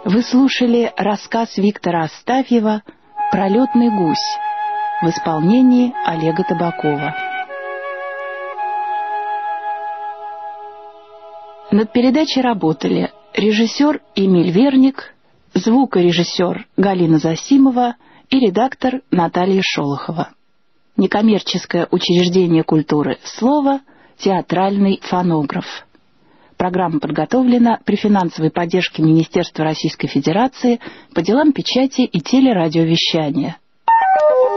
Вы слушали рассказ Виктора Астафьева «Пролетный гусь» в исполнении Олега Табакова. Над передачей работали режиссер Эмиль Верник, звукорежиссер Галина Засимова и редактор Наталья Шолохова. Некоммерческое учреждение культуры «Слово», театральный фонограф. Программа подготовлена при финансовой поддержке Министерства Российской Федерации по делам печати и телерадиовещания.